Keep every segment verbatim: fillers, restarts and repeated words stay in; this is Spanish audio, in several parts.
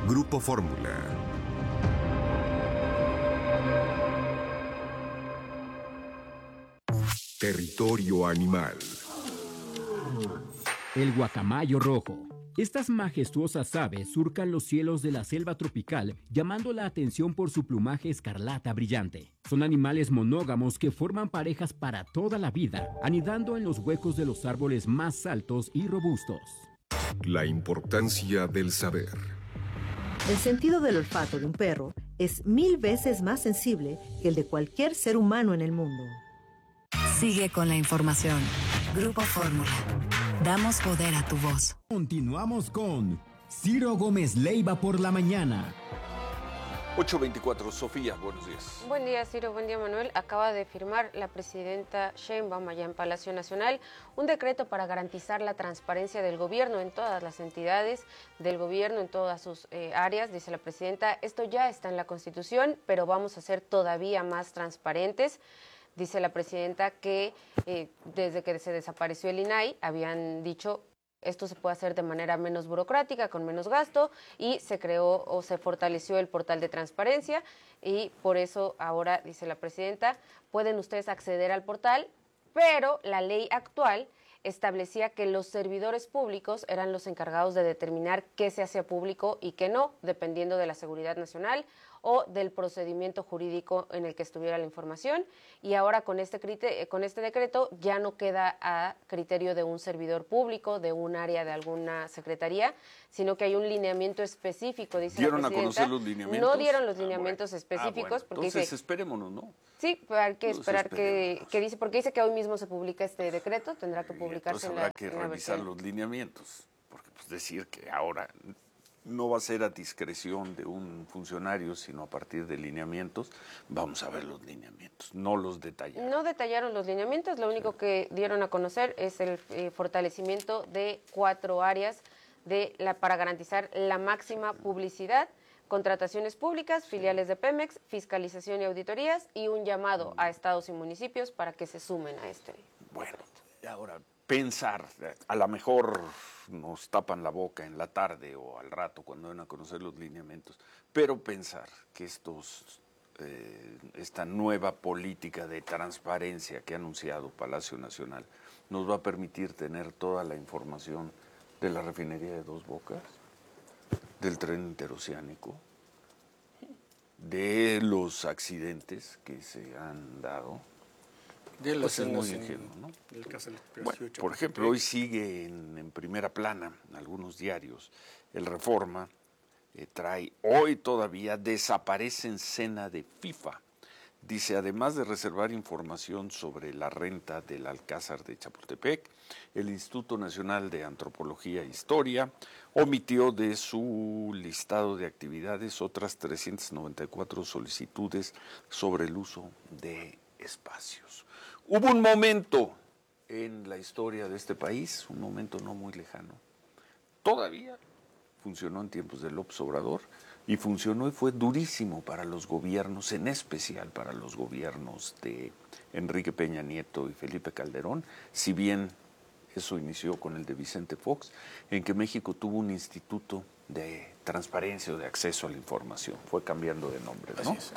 Grupo Fórmula. Territorio animal. El guacamayo rojo. Estas majestuosas aves surcan los cielos de la selva tropical, llamando la atención por su plumaje escarlata brillante. Son animales monógamos que forman parejas para toda la vida, anidando en los huecos de los árboles más altos y robustos. La importancia del saber. El sentido del olfato de un perro es mil veces más sensible que el de cualquier ser humano en el mundo. Sigue con la información. Grupo Fórmula. Damos poder a tu voz. Continuamos con Ciro Gómez Leiva por la mañana. ocho veinticuatro, Sofía, buenos días. Buen día, Ciro, buen día, Manuel. Acaba de firmar la presidenta Sheinbaum allá en Palacio Nacional un decreto para garantizar la transparencia del gobierno en todas las entidades del gobierno, en todas sus eh, áreas. Dice la presidenta, esto ya está en la Constitución, pero vamos a ser todavía más transparentes. Dice la presidenta que eh, desde que se desapareció el I N A I habían dicho esto se puede hacer de manera menos burocrática, con menos gasto, y se creó o se fortaleció el portal de transparencia y por eso ahora, dice la presidenta, pueden ustedes acceder al portal, pero la ley actual establecía que los servidores públicos eran los encargados de determinar qué se hacía público y qué no, dependiendo de la seguridad nacional o del procedimiento jurídico en el que estuviera la información. Y ahora con este, con este decreto ya no queda a criterio de un servidor público, de un área de alguna secretaría, sino que hay un lineamiento específico, dice la presidenta. ¿Dieron a conocer los lineamientos? No dieron los lineamientos ah, bueno. específicos. Ah, bueno. Porque Entonces dice, esperémonos, ¿no? Sí, hay que esperar que, que dice, porque dice que hoy mismo se publica este decreto, tendrá que publicarse en la Entonces habrá que revisar los lineamientos, porque pues decir que ahora no va a ser a discreción de un funcionario, sino a partir de lineamientos, vamos a ver los lineamientos, no los detallaron. No detallaron los lineamientos, lo único que dieron a conocer es el eh, fortalecimiento de cuatro áreas de la, para garantizar la máxima publicidad, contrataciones públicas, filiales de Pemex, fiscalización y auditorías y un llamado a estados y municipios para que se sumen a este. Bueno, y ahora pensar, a lo mejor nos tapan la boca en la tarde o al rato cuando van a conocer los lineamientos, pero pensar que estos, eh, esta nueva política de transparencia que ha anunciado Palacio Nacional nos va a permitir tener toda la información de la refinería de Dos Bocas, del tren interoceánico, de los accidentes que se han dado. De los pues es muy ingenuo, ¿no? El caso del bueno, por ejemplo, hoy sigue en, en primera plana algunos diarios. El Reforma eh, trae, hoy todavía desaparece en cena de FIFA. Dice, además de reservar información sobre la renta del Alcázar de Chapultepec, el Instituto Nacional de Antropología e Historia omitió de su listado de actividades otras trescientas noventa y cuatro solicitudes sobre el uso de espacios. Hubo un momento en la historia de este país, un momento no muy lejano, todavía funcionó en tiempos de López Obrador, y funcionó y fue durísimo para los gobiernos, en especial para los gobiernos de Enrique Peña Nieto y Felipe Calderón, si bien eso inició con el de Vicente Fox, en que México tuvo un instituto de transparencia o de acceso a la información, fue cambiando de nombre, ¿no? Así es.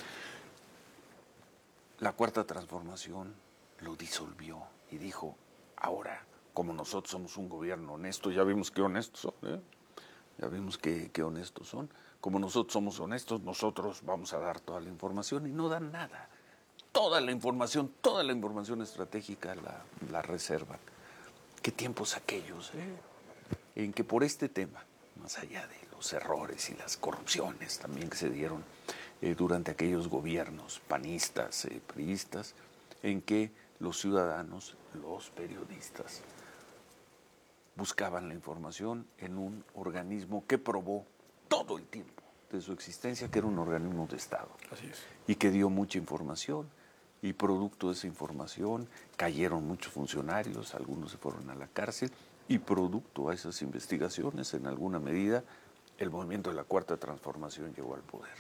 La Cuarta Transformación lo disolvió y dijo, ahora, como nosotros somos un gobierno honesto, ya vimos qué honestos son, ¿eh? Ya vimos qué, qué honestos son. Como nosotros somos honestos, nosotros vamos a dar toda la información y no dan nada. Toda la información, toda la información estratégica la, la reservan. ¿Qué tiempos aquellos, eh? En que por este tema, más allá de los errores y las corrupciones también que se dieron eh, durante aquellos gobiernos panistas, eh, priistas, en que los ciudadanos, los periodistas, buscaban la información en un organismo que probó todo el tiempo de su existencia que era un organismo de Estado. Así es. Y que dio mucha información, y producto de esa información cayeron muchos funcionarios, algunos se fueron a la cárcel, y producto a esas investigaciones, en alguna medida, el movimiento de la Cuarta Transformación llegó al poder.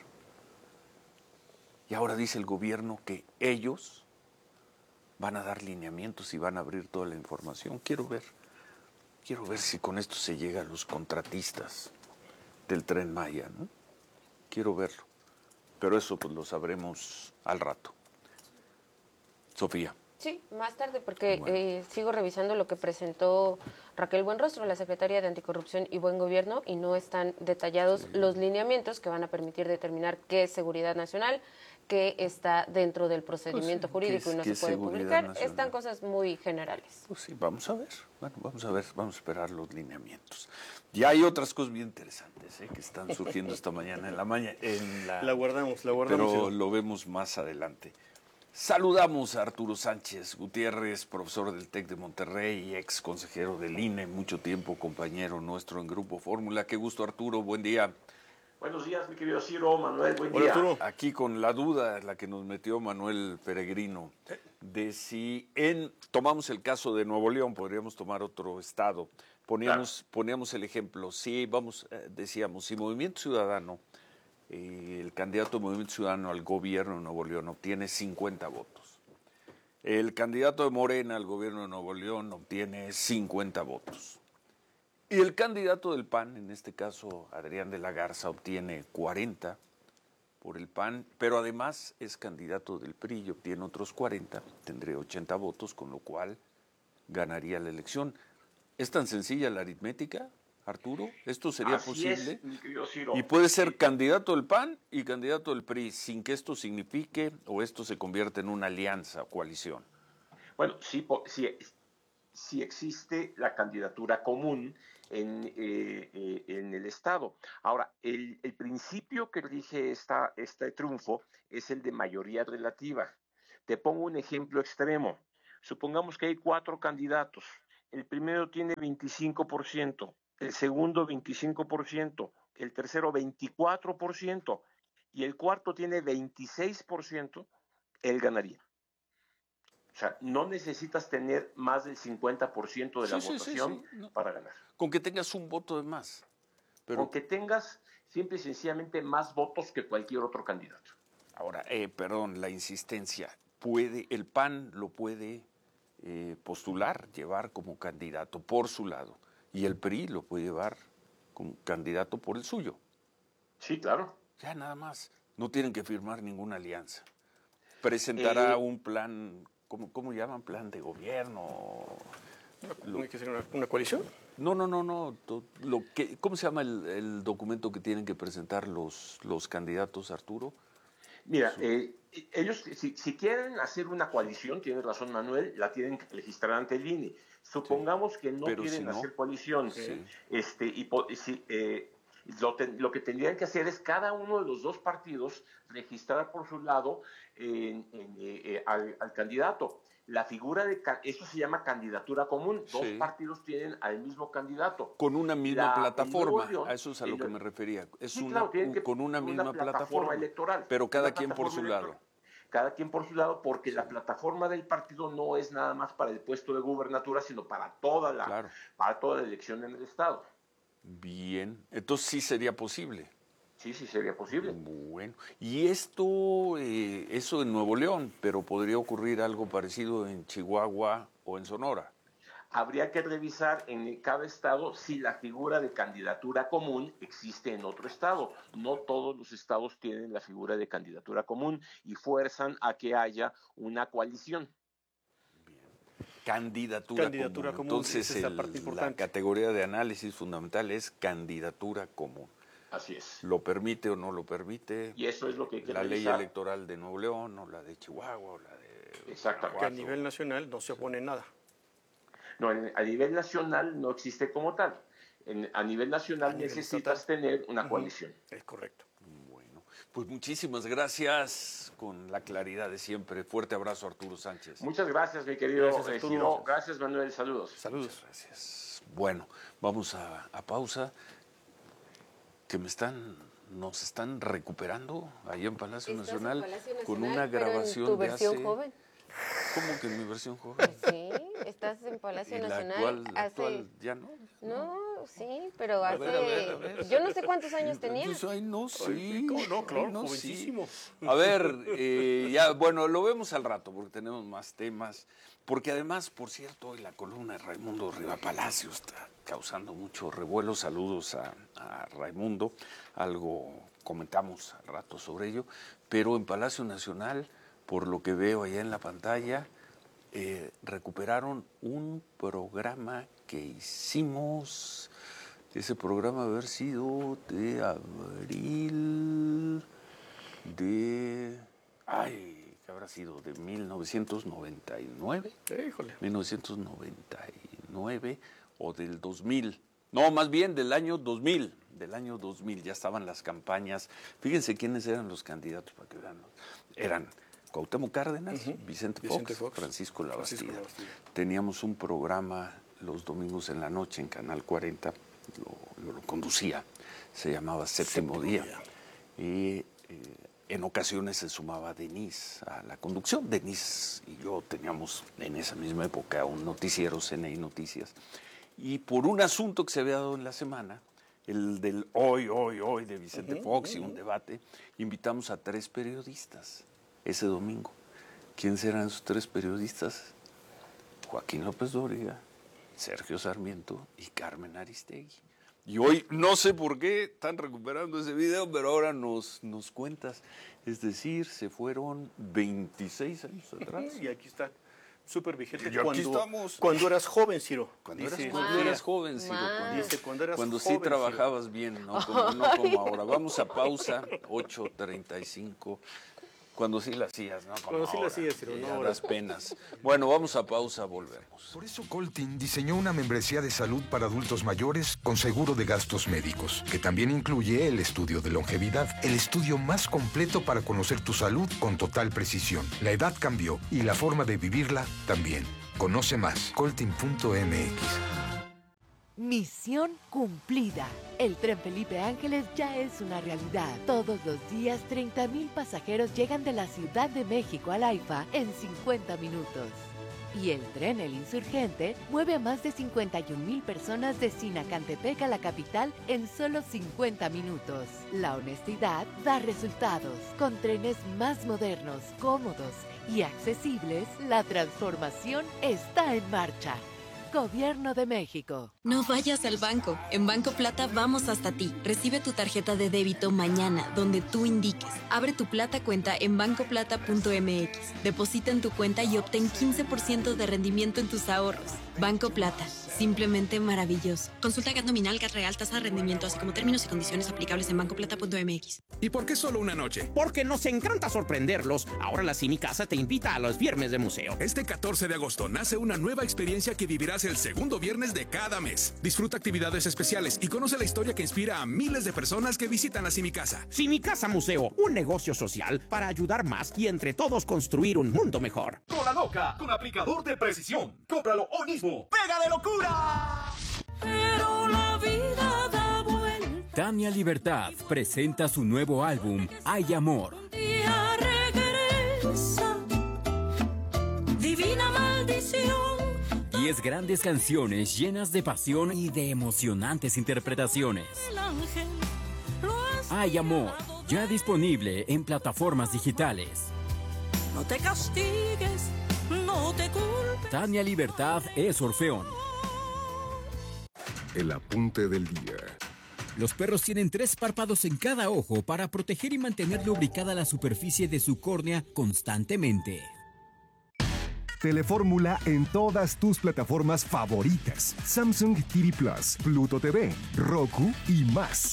Y ahora dice el gobierno que ellos van a dar lineamientos y van a abrir toda la información. Quiero ver, quiero ver si con esto se llega a los contratistas del Tren Maya, ¿no? quiero verlo. Pero eso pues lo sabremos al rato. Sofía. Sí, más tarde, porque Bueno. eh, sigo revisando lo que presentó Raquel Buenrostro, la secretaria de Anticorrupción y Buen Gobierno, y no están detallados sí. los lineamientos que van a permitir determinar qué es seguridad nacional, qué está dentro del procedimiento pues, jurídico y no se puede publicar. Nacional? Están cosas muy generales. Pues sí, vamos a ver. Bueno, vamos a ver, vamos a esperar los lineamientos. Ya hay otras cosas bien interesantes ¿eh? que están surgiendo esta mañana en la mañana. En la, la guardamos, la guardamos. Pero lo vemos más adelante. Saludamos a Arturo Sánchez Gutiérrez, profesor del TEC de Monterrey, ex consejero del I N E, mucho tiempo compañero nuestro en Grupo Fórmula. Qué gusto, Arturo, buen día. Buenos días, mi querido Ciro, Manuel, buen Hola, día. Arturo. Aquí con la duda, la que nos metió Manuel Peregrino, de si en tomamos el caso de Nuevo León, podríamos tomar otro estado. Poníamos, claro. poníamos el ejemplo, si vamos, eh, decíamos, si Movimiento Ciudadano, eh, el candidato de Movimiento Ciudadano al gobierno de Nuevo León obtiene cincuenta votos. El candidato de Morena al gobierno de Nuevo León obtiene cincuenta votos. Y el candidato del P A N, en este caso Adrián de la Garza, obtiene cuarenta por el P A N, pero además es candidato del P R I y obtiene otros cuarenta, tendría ochenta votos, con lo cual ganaría la elección. ¿Es tan sencilla la aritmética, Arturo? ¿Esto sería Así posible? Es, mi querido Ciro. Y puede ser candidato del P A N y candidato del P R I, sin que esto signifique o esto se convierta en una alianza o coalición. Bueno, sí, sí, sí existe la candidatura común en, eh, eh, en el Estado. Ahora, el, el principio que rige esta, este triunfo es el de mayoría relativa. Te pongo un ejemplo extremo. Supongamos que hay cuatro candidatos. El primero tiene veinticinco por ciento, el segundo veinticinco por ciento, el tercero veinticuatro por ciento y el cuarto tiene veintiséis por ciento, él ganaría. O sea, no necesitas tener más del cincuenta por ciento de la sí, votación sí, sí, no. para ganar. Con que tengas un voto de más. Pero... Con que tengas simple y sencillamente más votos que cualquier otro candidato. Ahora, eh, perdón, la insistencia. Puede, el P A N lo puede eh, postular, llevar como candidato por su lado. Y el P R I lo puede llevar como candidato por el suyo. Sí, claro. Ya nada más. No tienen que firmar ninguna alianza. Presentará eh, un plan... ¿Cómo, ¿Cómo llaman? ¿Plan de gobierno? ¿Tiene que ser una, una coalición? No, no, no, no. Lo que, ¿Cómo se llama el, el documento que tienen que presentar los, los candidatos, Arturo? Mira, eh, ellos si, si quieren hacer una coalición, tienes razón Manuel, la tienen que registrar ante el I N E. Supongamos sí, que no quieren si no, hacer coalición. Sí. Este, y, y si, eh, Lo, te, lo que tendrían que hacer es cada uno de los dos partidos registrar por su lado eh, en, eh, al, al candidato. La figura de eso se llama candidatura común. Dos sí. partidos tienen al mismo candidato. Con una misma la, plataforma. León, a eso es a lo que me refería. Es sí, una, claro, que, con una, una misma plataforma, plataforma electoral. Pero cada quien por su electoral. lado. Cada quien por su lado, porque sí. la plataforma del partido no es nada más para el puesto de gubernatura, sino para toda la, claro. para toda la elección en el Estado. Bien, entonces sí sería posible. Sí, sí sería posible. Bueno, y esto, eh, eso en Nuevo León, pero podría ocurrir algo parecido en Chihuahua o en Sonora. Habría que revisar en cada estado si la figura de candidatura común existe en otro estado. No todos los estados tienen la figura de candidatura común y fuerzan a que haya una coalición. Candidatura, candidatura común. común. Entonces, el, la categoría de análisis fundamental es candidatura común. Así es. ¿Lo permite o no lo permite? Y eso es lo que hay que La revisar. ley electoral de Nuevo León, o la de Chihuahua, o la de... Exactamente. Que a nivel nacional no se opone nada. No, a nivel nacional no existe como tal. En, a nivel nacional a nivel necesitas total. tener una uh-huh. coalición. Es correcto. Bueno, pues muchísimas gracias, con la claridad de siempre. Fuerte abrazo, Arturo Sánchez. Muchas gracias, mi querido gracias, eh, Arturo. Ciro. Gracias, Manuel. Saludos. Saludos. Muchas gracias. Bueno, vamos a, a pausa. Que me están, nos están recuperando ahí en Palacio, Nacional, en Palacio Nacional con una grabación pero en tu versión de hace... joven. ¿Cómo que en mi versión joven? Pues sí, estás en Palacio ¿Y la Nacional. actual, la hace... actual ya no? No, sí, pero a hace... Ver, a ver, a ver. Yo no sé cuántos años tenías. Pues, ay, no, sí. ¿Cómo no? Claro, ay, no, jovencísimo. Sí. A ver, eh, ya, bueno, lo vemos al rato porque tenemos más temas. Porque además, por cierto, hoy la columna de Raimundo Riva Palacio está causando mucho revuelo. Saludos a, a Raimundo, algo comentamos al rato sobre ello, pero en Palacio Nacional, por lo que veo allá en la pantalla, eh, recuperaron un programa que hicimos, ese programa haber sido de abril de, ay, ¿qué habrá sido? De mil novecientos noventa y nueve. Híjole. mil novecientos noventa y nueve o del dos mil. No, más bien del año dos mil. Del año dos mil ya estaban las campañas. Fíjense quiénes eran los candidatos para que vean. Eran Cuauhtémoc Cárdenas, uh-huh. Vicente, Vicente Fox, Fox, Francisco Labastida. Francisco Labastida. Teníamos un programa los domingos en la noche en Canal cuarenta, lo, lo, lo conducía, se llamaba Séptimo, Séptimo Día. Día. Y eh, en ocasiones se sumaba Denise a la conducción. Denise y yo teníamos en esa misma época un noticiero, C N I Noticias. Y por un asunto que se había dado en la semana, el del hoy, hoy, hoy de Vicente uh-huh, Fox uh-huh. y un debate, invitamos a tres periodistas ese domingo. ¿Quiénes eran esos tres periodistas? Joaquín López Dóriga, Sergio Sarmiento y Carmen Aristegui. Y hoy, no sé por qué están recuperando ese video, pero ahora nos, nos cuentas. Es decir, se fueron veintiséis años atrás. Y aquí está, súper vigente. Y aquí cuando, estamos. Cuando eras joven, Ciro. Cuando, dice, eras, cuando eras joven, Ciro. Cuando, dice, cuando, eras cuando joven, sí trabajabas Ciro. bien, ¿no? Como, no como ahora. Vamos a pausa, ocho treinta y cinco. Cuando sí la hacías, ¿no? Como Cuando sí la ahora, hacías, Ciro, no ahora. las penas. Bueno, vamos a pausa, volvemos. Por eso Coltin diseñó una membresía de salud para adultos mayores con seguro de gastos médicos, que también incluye el estudio de longevidad, el estudio más completo para conocer tu salud con total precisión. La edad cambió y la forma de vivirla también. Conoce más, coltin punto m x. Misión cumplida. El Tren Felipe Ángeles ya es una realidad. Todos los días, treinta mil pasajeros llegan de la Ciudad de México al AIFA en cincuenta minutos. Y el tren El Insurgente mueve a más de cincuenta y un mil personas de Sinacantepec a la capital en solo cincuenta minutos. La honestidad da resultados. Con trenes más modernos, cómodos y accesibles, la transformación está en marcha. Gobierno de México. No vayas al banco. En Banco Plata vamos hasta ti. Recibe tu tarjeta de débito mañana, donde tú indiques. Abre tu Plata cuenta en banco plata punto m x. Deposita en tu cuenta y obtén quince por ciento de rendimiento en tus ahorros. Banco Plata. Simplemente maravilloso. Consulta G A T nominal, G A T real, tasa de rendimiento, así como términos y condiciones aplicables en banco plata punto m x. ¿Y por qué solo una noche? Porque nos encanta sorprenderlos. Ahora la Cine Casa te invita a los viernes de museo. Este catorce de agosto nace una nueva experiencia que vivirás el segundo viernes de cada mes. Disfruta actividades especiales y conoce la historia que inspira a miles de personas que visitan la Cine Casa. Cine Casa Museo, un negocio social para ayudar más y entre todos construir un mundo mejor. Cola Loca, con aplicador de precisión. Cómpralo hoy mismo. ¡Pega de locura! Pero la vida da vuelta. Tania Libertad presenta su nuevo álbum, Hay Amor. Día regresa, divina maldición. Diez grandes canciones llenas de pasión y de emocionantes interpretaciones. El ángel Hay Amor, ya disponible en plataformas digitales. No te castigues, no te culpes. Tania Libertad es Orfeón. El apunte del día. Los perros tienen tres párpados en cada ojo para proteger y mantener lubricada la superficie de su córnea constantemente. Telefórmula en todas tus plataformas favoritas. Samsung T V Plus, Pluto T V, Roku y más.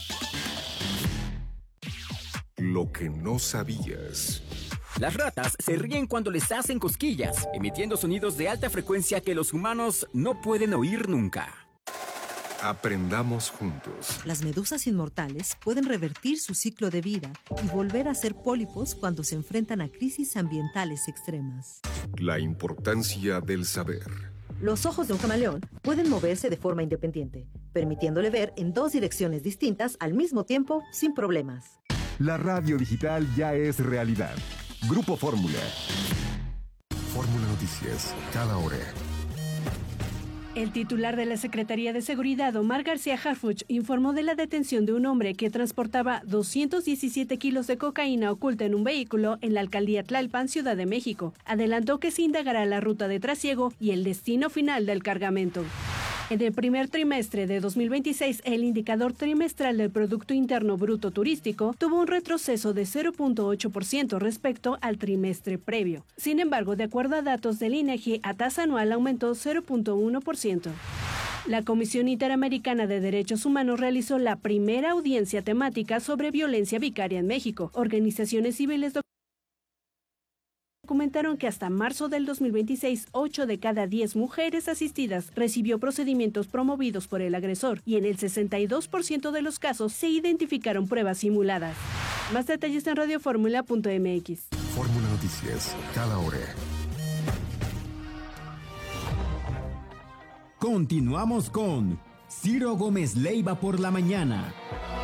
Lo que no sabías. Las ratas se ríen cuando les hacen cosquillas, emitiendo sonidos de alta frecuencia que los humanos no pueden oír nunca. Aprendamos juntos. Las medusas inmortales pueden revertir su ciclo de vida y volver a ser pólipos cuando se enfrentan a crisis ambientales extremas. La importancia del saber. Los ojos de un camaleón pueden moverse de forma independiente, permitiéndole ver en dos direcciones distintas al mismo tiempo sin problemas. La radio digital ya es realidad. Grupo Fórmula. Fórmula Noticias, cada hora. El titular de la Secretaría de Seguridad, Omar García Harfuch, informó de la detención de un hombre que transportaba doscientos diecisiete kilos de cocaína oculta en un vehículo en la alcaldía Tlalpan, Ciudad de México. Adelantó que se indagará la ruta de trasiego y el destino final del cargamento. En el primer trimestre de dos mil veintiséis, el indicador trimestral del Producto Interno Bruto Turístico tuvo un retroceso de cero punto ocho por ciento respecto al trimestre previo. Sin embargo, de acuerdo a datos del INEGI, a tasa anual aumentó cero punto uno por ciento. La Comisión Interamericana de Derechos Humanos realizó la primera audiencia temática sobre violencia vicaria en México. Organizaciones civiles documentaron que hasta marzo del dos mil veintiséis, ocho de cada diez mujeres asistidas recibió procedimientos promovidos por el agresor y en el sesenta y dos por ciento de los casos se identificaron pruebas simuladas. Más detalles en radioformula punto m x. Fórmula Noticias, cada hora. Continuamos con Ciro Gómez Leiva por la mañana.